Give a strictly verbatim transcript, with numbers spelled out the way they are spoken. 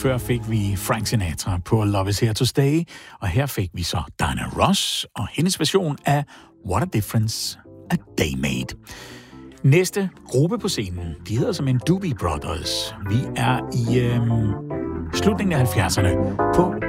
før fik vi Frank Sinatra på Love Is Here To Stay, og her fik vi så Diana Ross og hendes version af What a Difference a Day Made. Næste gruppe på scenen, de hedder som en Doobie Brothers. Vi er i øhm, slutningen af halvfjerdserne på